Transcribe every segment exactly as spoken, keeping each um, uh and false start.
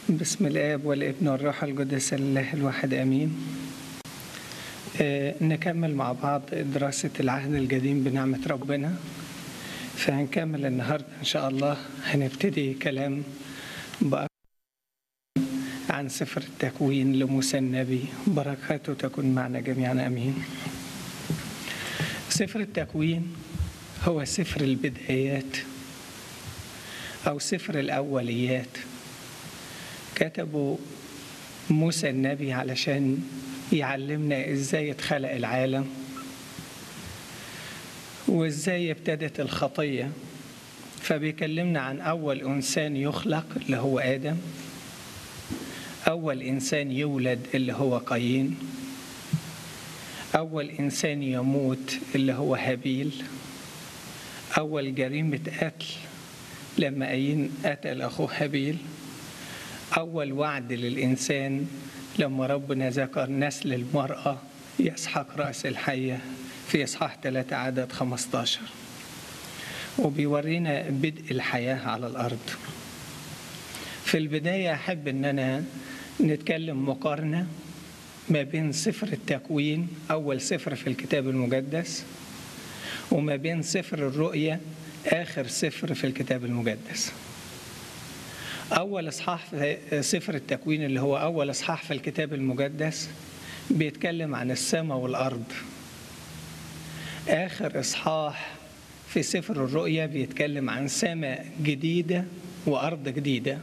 بسم الآب والابن والروح القدس الله الواحد آمين. آه نكمل مع بعض دراسة العهد القديم بنعمة ربنا. فهنكمل النهاردة إن شاء الله. هنبتدي كلام بقى عن سفر التكوين لموسى النبي، بركاته تكون معنا جميعا آمين. سفر التكوين هو سفر البدايات أو سفر الأوليات. كتبوا موسى النبي علشان يعلمنا إزاي اتخلق العالم وإزاي ابتدت الخطية. فبيكلمنا عن أول إنسان يخلق اللي هو آدم، أول إنسان يولد اللي هو قايين، أول إنسان يموت اللي هو هابيل، أول جريمة قتل لما قايين قتل أخوه هابيل، أول وعد للإنسان لما ربنا ذكر نسل المرأة يسحق رأس الحية في إصحاح ثلاثة عدد خمسة عشر، وبيورينا بدء الحياة على الأرض. في البداية أحب أن أنا نتكلم مقارنة ما بين سفر التكوين أول سفر في الكتاب المقدس وما بين سفر الرؤيا آخر سفر في الكتاب المقدس. أول إصحاح في سفر التكوين اللي هو أول إصحاح في الكتاب المقدس بيتكلم عن السماء والأرض. آخر إصحاح في سفر الرؤيا بيتكلم عن سماء جديدة وأرض جديدة.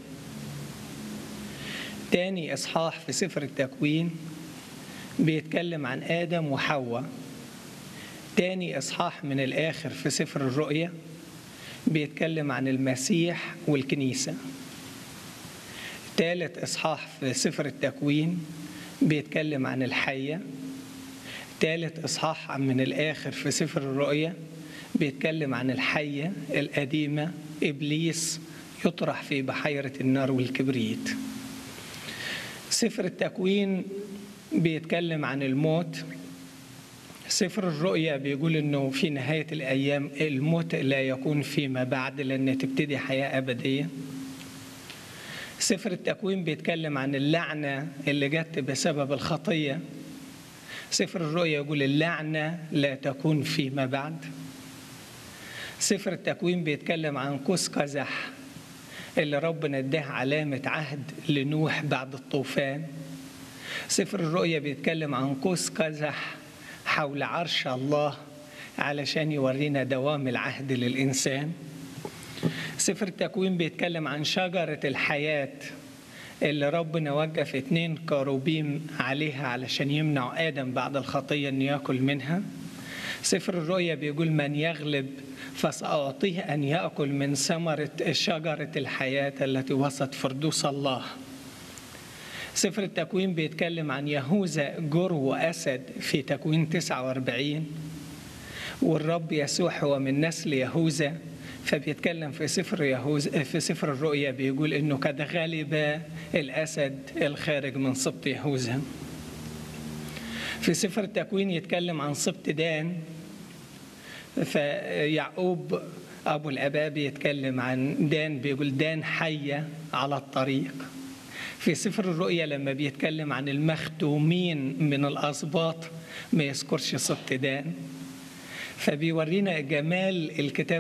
تاني إصحاح في سفر التكوين بيتكلم عن آدم وحواء. تاني إصحاح من الآخر في سفر الرؤيا بيتكلم عن المسيح والكنيسة. ثالث إصحاح في سفر التكوين بيتكلم عن الحية. ثالث إصحاح من الآخر في سفر الرؤيا بيتكلم عن الحية القديمة إبليس يطرح في بحيرة النار والكبريت. سفر التكوين بيتكلم عن الموت. سفر الرؤيا بيقول إنه في نهاية الأيام الموت لا يكون فيما بعد لأن تبتدي حياة أبدية. سفر التكوين بيتكلم عن اللعنة اللي جت بسبب الخطية. سفر الرؤيا يقول اللعنة لا تكون فيما بعد. سفر التكوين بيتكلم عن قوس قزح اللي ربنا اداه علامة عهد لنوح بعد الطوفان. سفر الرؤيا بيتكلم عن قوس قزح حول عرش الله علشان يورينا دوام العهد للإنسان. سفر التكوين بيتكلم عن شجرة الحياة اللي ربنا وقف اتنين كروبيم عليها علشان يمنع آدم بعد الخطية أن يأكل منها. سفر الرؤيا بيقول من يغلب فسأعطيه أن يأكل من ثمرة شجرة الحياة التي وسط فردوس الله. سفر التكوين بيتكلم عن يهوذا جرو أسد في تكوين تسعة وأربعين، والرب يسوع هو من نسل يهوذا. فبيتكلم في سفر يهوذا في سفر الرؤيا بيقول إنه قد غلب الأسد الخارج من سبط يهوذا. في سفر التكوين يتكلم عن سبط دان. فيعقوب أبو الآباء بيتكلم عن دان بيقول دان حية على الطريق. في سفر الرؤيا لما بيتكلم عن المختومين من الأسباط ما يذكرش سبط دان. فبيورينا جمال الكتاب